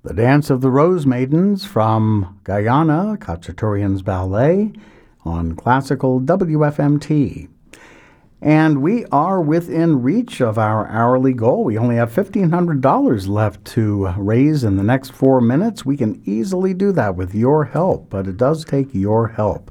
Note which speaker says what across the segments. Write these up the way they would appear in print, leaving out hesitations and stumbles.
Speaker 1: The Dance of the Rose Maidens from Guyana, Khachaturian's Ballet, on Classical WFMT. And we are within reach of our hourly goal. We only have $1,500 left to raise in the next 4 minutes. We can easily do that with your help, but it does take your help.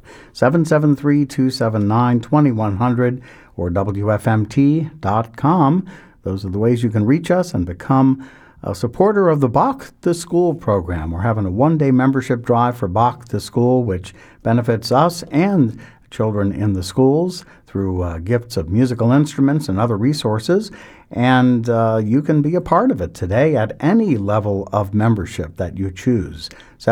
Speaker 1: 773-279-2100 or WFMT.com. Those are the ways you can reach us and become a supporter of the Bach to School program. We're having a one-day membership drive for Bach to School, which benefits us and children in the schools through gifts of musical instruments and other resources. And you can be a part of it today at any level of membership that you choose.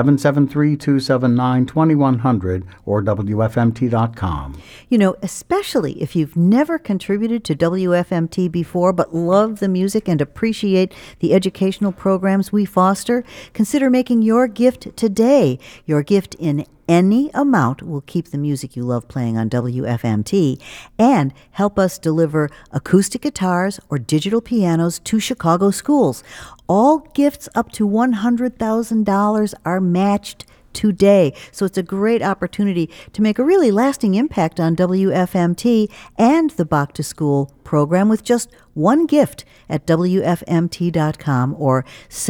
Speaker 1: 773-279-2100 or WFMT.com.
Speaker 2: You know, especially if you've never contributed to WFMT before but love the music and appreciate the educational programs we foster, consider making your gift today. Your gift in any amount will keep the music you love playing on WFMT and help us deliver acoustic guitars or digital pianos to Chicago schools. All gifts up to $100,000 are matched today. So it's a great opportunity to make a really lasting impact on WFMT and the Bach to School program with just one gift at WFMT.com or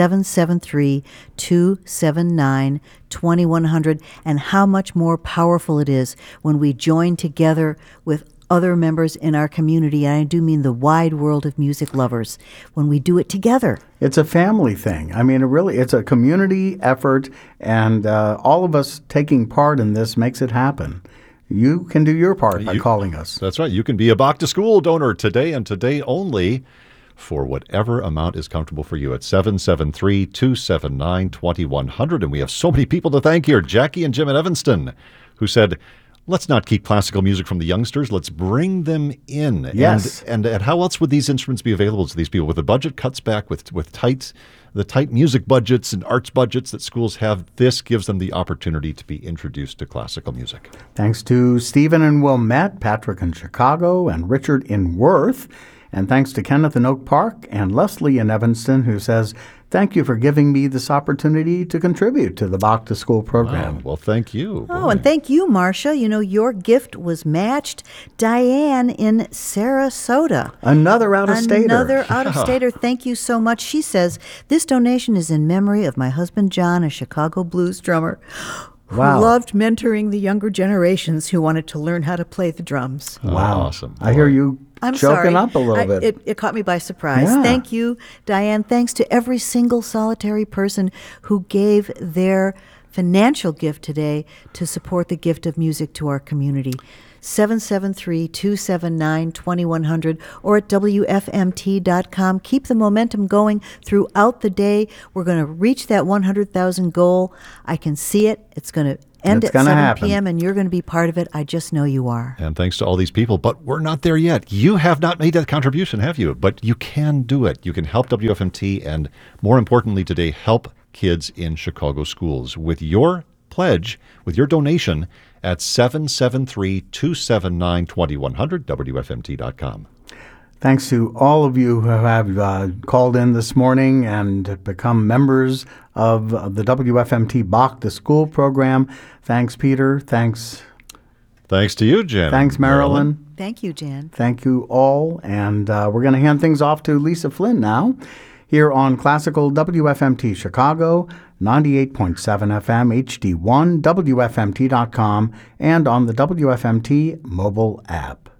Speaker 2: 773-279-2100. And how much more powerful it is when we join together with other members in our community, and I do mean the wide world of music lovers, when we do it together.
Speaker 1: It's a family thing. I mean, it's a community effort, and all of us taking part in this makes it happen. You can do your part by calling us.
Speaker 3: That's right. You can be a Bach to School donor today and today only for whatever amount is comfortable for you at 773-279-2100. And we have so many people to thank here. Jackie and Jim in Evanston, who said, let's not keep classical music from the youngsters. Let's bring them in.
Speaker 1: Yes.
Speaker 3: And how else would these instruments be available to these people? With the budget cuts back, with the tight music budgets and arts budgets that schools have, this gives them the opportunity to be introduced to classical music.
Speaker 1: Thanks to Stephen in Wilmette, Patrick in Chicago, and Richard in Worth. And thanks to Kenneth in Oak Park and Leslie in Evanston, who says, thank you for giving me this opportunity to contribute to the Bach to School program.
Speaker 3: Wow. Well, thank you.
Speaker 2: Oh, and thank you, Marcia. You know, your gift was matched. Diane in Sarasota.
Speaker 1: Another out-of-stater.
Speaker 2: Another out-of-stater. Thank you so much. She says, this donation is in memory of my husband, John, a Chicago blues drummer, who loved mentoring the younger generations who wanted to learn how to play the drums.
Speaker 1: Wow.
Speaker 3: Awesome.
Speaker 1: I hear you
Speaker 2: I'm
Speaker 1: choking
Speaker 2: sorry.
Speaker 1: up a little bit.
Speaker 2: It caught me by surprise.
Speaker 1: Yeah.
Speaker 2: Thank you, Diane. Thanks to every single solitary person who gave their financial gift today to support the gift of music to our community. 773-279-2100 or at WFMT.com. Keep the momentum going throughout the day. We're going to reach that 100,000 goal. I can see it. It's going to end at 7 p.m. and you're going to be part of it. I just know you are.
Speaker 3: And thanks to all these people, but we're not there yet. You have not made that contribution, have you? But you can do it. You can help WFMT and, more importantly today, help kids in Chicago schools with your pledge, with your donation at 773-279-2100, WFMT.com.
Speaker 1: Thanks to all of you who have called in this morning and become members of the WFMT Bach to School program. Thanks, Peter. Thanks
Speaker 3: to you, Jen.
Speaker 1: Thanks, Marilyn.
Speaker 2: Thank you, Jan.
Speaker 1: Thank you all. And we're going to hand things off to Lisa Flynn now here on Classical WFMT Chicago, 98.7 FM, HD1, WFMT.com, and on the WFMT mobile app.